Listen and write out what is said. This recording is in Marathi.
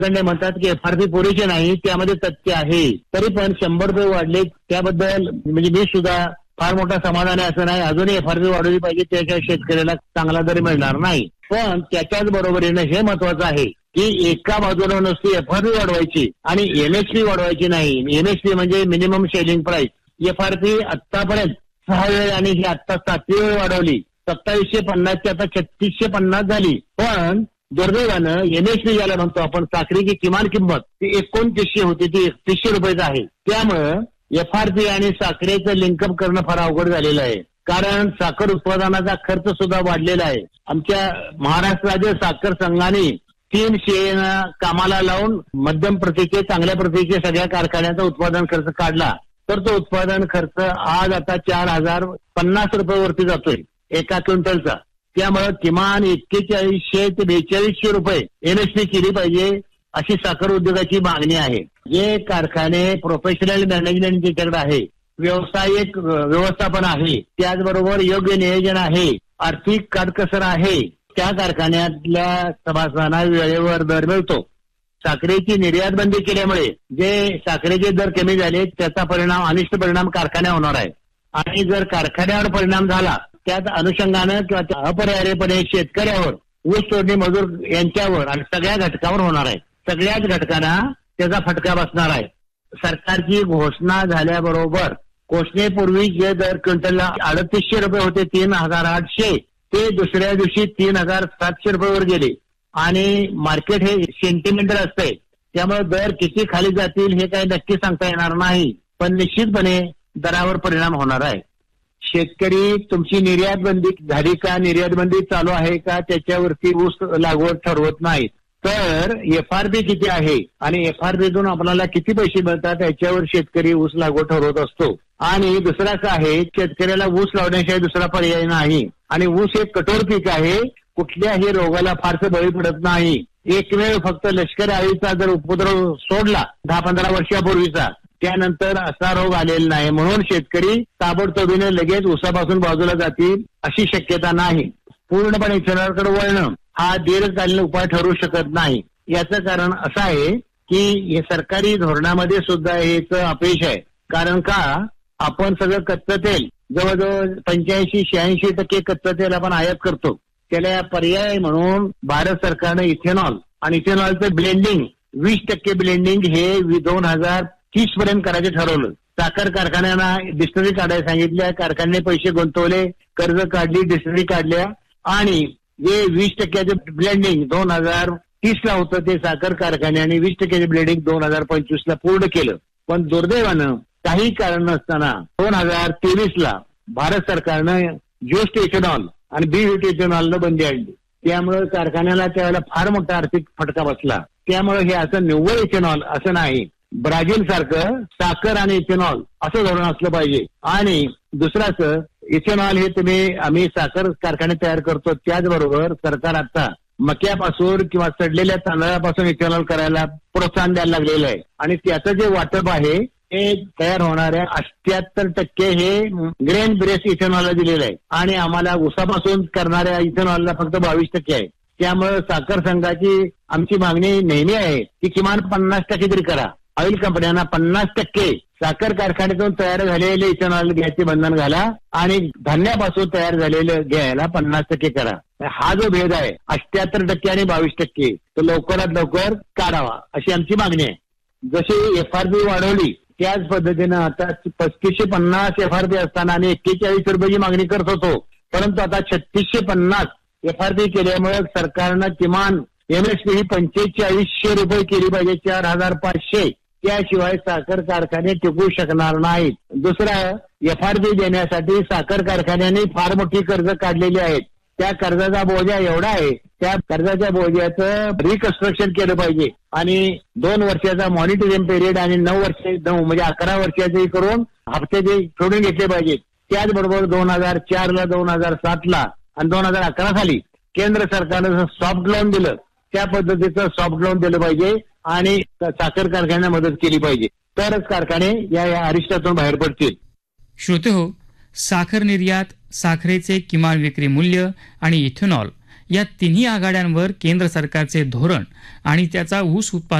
कडे म्हणतात की एफआरपी पुरेशी नाही, त्यामध्ये तथ्य आहे. तरी पण 100 रुपये वाढले त्याबद्दल म्हणजे मी सुद्धा फार मोठा समाधान आहे असं नाही. अजूनही एफआरपी वाढवली पाहिजे, त्याच्या शेतकऱ्याला चांगला दर मिळणार नाही. पण त्याच्याच बरोबरीने हे महत्वाचं आहे की एका बाजूला नुसती एफआरपी वाढवायची आणि एमएसपी वाढवायची नाही. एमएसपी म्हणजे मिनिमम सेलिंग प्राइस. एफआरपी आतापर्यंत 6 वेळ आणि ही आता 7वी वेळ वाढवली. 2750 ची आता 3650 झाली. पण दुर्दैवानं एमएसपी ज्याला म्हणतो आपण, साखरेची किमान किंमत ती 2900 होती, ती 3100 रुपयाचं आहे. त्यामुळं एफआरपी आणि साखरेचं लिंकअप करणं फार अवघड झालेलं आहे. कारण साखर उत्पादनाचा खर्च सुद्धा वाढलेला आहे. आमच्या महाराष्ट्र राज्य साखर संघाने 3 शेना कामाला लावून मध्यम प्रतीचे, चांगल्या प्रतीचे सगळ्या कारखान्याचा उत्पादन खर्च काढला, तर तो उत्पादन खर्च आज आता 4050 रुपयावरती जातोय एका क्विंटलचा. त्यामुळे किमान 4100 ते 4200 रुपये एमएसपी केली पाहिजे, अशी साखर उद्योगाची मागणी आहे. जे कारखाने प्रोफेशनल मॅनेजमेंट ज्याच्याकडे आहे, व्यावसायिक व्यवस्थापन आहे, त्याचबरोबर योग्य नियोजन आहे, आर्थिक काटकसर आहे, त्या कारखान्यातल्या सभासदांना वेळेवर दर मिळतो. साखरेची निर्यात बंदी केल्यामुळे जे साखरेचे दर कमी झाले त्याचा परिणाम, अनिष्ट परिणाम कारखान्यावर होणार आहे. आणि जर कारखान्यावर परिणाम झाला, त्याच अनुषंगानं किंवा अपरिहार्यपणे शेतकऱ्यावर, ऊस तोडणी मजूर यांच्यावर आणि सगळ्या घटकावर होणार आहे. सगळ्याच घटकांना त्याचा फटका बसणार आहे. सरकारची घोषणा झाल्याबरोबर घोषणेपूर्वी जे दर क्विंटलला 3800 रुपये होते, 3800, ते दुसऱ्या दिवशी 3700 रुपयेवर गेले. आणि मार्केट हे सेंटिमेंटल असतंय, त्यामुळे दर किती खाली जातील हे काही नक्की सांगता येणार नाही. पण निश्चितपणे दरावर परिणाम होणार आहे. शेतकरी तुमची निर्यात बंदी झाली का, निर्यात बंदी चालू आहे का, त्याच्यावरती ऊस लागवड ठरवत नाहीत. तर एफआरपी किती आहे आणि एफआरपीतून आपल्याला किती पैसे मिळतात याच्यावर शेतकरी ऊस लागवड ठरवत असतो. आणि दुसरा काय आहे, शेतकऱ्याला ऊस लावण्याशिवाय दुसरा पर्याय नाही. आणि ऊस एक कठोर पीक आहे, कुठल्याही रोगाला फारसं बळी पडत नाही. एकवेळ फक्त लष्करी अळीचा जर उपद्रव सोडला 10-15 वर्षापूर्वीचा, त्यानंतर असा रोग आलेला नाही. म्हणून शेतकरी ताबडतोबीने लगेच ऊसापासून बाजूला जातील अशी शक्यता नाही. पूर्णपणे इथेनॉलकडे वळणं हा दीर्घकालीन उपाय ठरू शकत नाही. याचं कारण असं आहे की हे सरकारी धोरणामध्ये सुद्धा हेच अपयश आहे. कारण का, आपण सगळं कच्चं तेल जवळजवळ 85-86% कच्चं तेल आपण आयात करतो. त्याला पर्याय म्हणून भारत सरकारने इथेनॉल आणि इथेनॉलचं ब्लेंडिंग 20% ब्लेंडिंग हे 2030 पर्यंत करायचं ठरवलं. साखर कारखान्यांना डिस्टरी काढायला सांगितल्या, कारखान्याने पैसे गुंतवले, कर्ज काढली, डिस्टरी काढल्या आणि जे 20% ब्लेंडिंग 2030 होतं ते साखर कारखान्याने 20% ब्लेंडिंग 2025 पूर्ण केलं. पण दुर्दैवानं काही कारण नसताना 2023 भारत सरकारनं ज्यूस्ट इथेनॉल आणि बी इथेनॉलला बंदी आणली. त्यामुळे कारखान्याला त्यावेळेला फार मोठा आर्थिक फटका बसला. त्यामुळे हे असं निव्वळ इथेनॉल असं नाही, ब्राझील सारखं साखर आणि इथेनॉल असं धोरण असलं पाहिजे. आणि दुसराच इथेनॉल हे आम्ही साखर कारखाने तयार करतो, त्याचबरोबर सरकार आता मक्यापासून किंवा सडलेल्या तांदळापासून इथेनॉल करायला प्रोत्साहन द्यायला लागलेलं आहे. आणि त्याचं जे वाटप आहे ते तयार होणाऱ्या 78% हे ग्रेन बेस्ड इथेनॉलला दिलेलं आहे आणि आम्हाला ऊसापासून करणाऱ्या इथेनॉलला फक्त 22% आहे. त्यामुळे साखर संघाची आमची मागणी नेहमी आहे की किमान 50% तरी करा. ऑइल कंपन्यांना 50% साखर कारखान्यातून तयार झालेले इथेनॉल घ्यायचे बंधन घाला आणि धान्यापासून तयार झालेलं घ्यायला 50% करा. हा जो भेद आहे 78% आणि 22% तो लवकरात लवकर काढावा अशी आमची मागणी आहे. जशी एफआरपी वाढवली त्याच पद्धतीनं आता 3550 एफआरपी असताना आम्ही 41 रुपयाची मागणी करत होतो, परंतु आता 3650 एफआरपी केल्यामुळे सरकारनं किमान एमएसपी ही 4500 रुपये केली पाहिजे, 4500. त्याशिवाय साखर कारखाने टिकू शकणार नाहीत. दुसरं, एफआरपी देण्यासाठी साखर कारखान्यांनी फार मोठी कर्ज काढलेली आहेत. त्या कर्जाचा बोजा एवढा आहे, त्या कर्जाच्या बोजाचं रिकन्स्ट्रक्शन केलं पाहिजे आणि 2 वर्षाचा मॉनिटरिंग पिरियड आणि 9 म्हणजे 11 वर्षाचे करून हप्ते ते सोडून घेतले पाहिजेत. त्याचबरोबर 2004 2007 आणि 2011 साली केंद्र सरकारनं सॉफ्ट लोन दिलं, त्या पद्धतीचं सॉफ्ट लोन दिलं पाहिजे आणि साखर कारखान्यांना मदत केली पाहिजे, तरच कारखाने या अरिष्टातून बाहेर पडतील. श्रोते हो, साखर निर्यात, साखरेचे किमान विक्री मूल्य आणि इथेनॉल या तिन्ही आघाड्यांवर केंद्र सरकारचे धोरण आणि त्याचा ऊस उत्पादन